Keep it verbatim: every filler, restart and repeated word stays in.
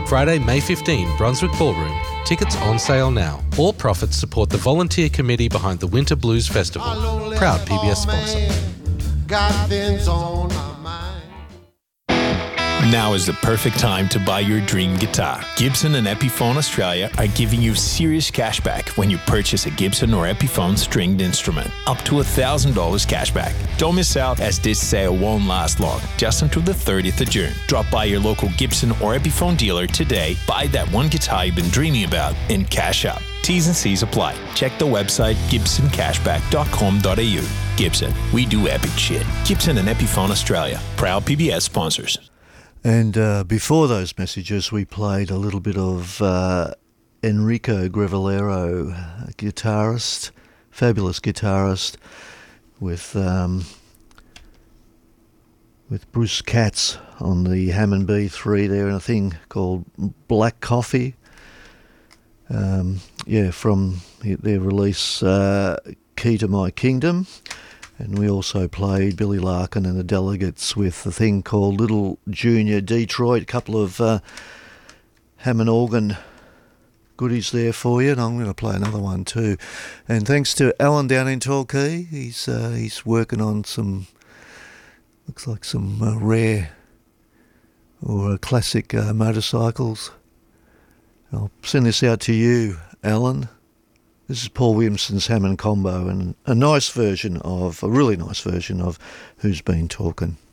Friday, May fifteenth, Brunswick Ballroom. Tickets on sale now. All profits support the volunteer committee behind the Winter Blues Festival. Proud P B S sponsor. Got things on my mind. Now is the perfect time to buy your dream guitar. Gibson and Epiphone Australia are giving you serious cash back when you purchase a Gibson or Epiphone stringed instrument. Up to one thousand dollars cash back. Don't miss out, as this sale won't last long, just until the thirtieth of June. Drop by your local Gibson or Epiphone dealer today, buy that one guitar you've been dreaming about, and cash up. T's and C's apply. Check the website gibson cashback dot com dot a u. Gibson, we do epic shit. Gibson and Epiphone Australia, proud P B S sponsors. And uh, before those messages, we played a little bit of uh, Enrico Grevillero, a guitarist, fabulous guitarist, with um, with Bruce Katz on the Hammond B three there, and a thing called Black Coffee. Um, yeah, from their release, uh, Key to My Kingdom. And we also played Billy Larkin and the Delegates with a thing called Little Junior Detroit. A couple of uh, Hammond organ goodies there for you, and I'm going to play another one too. And thanks to Alan down in Torquay, he's uh, he's working on some, looks like some uh, rare or uh, classic uh, motorcycles. I'll send this out to you, Alan. This is Paul Williamson's Hammond Combo, and a nice version of, a really nice version of Who's Been Talking.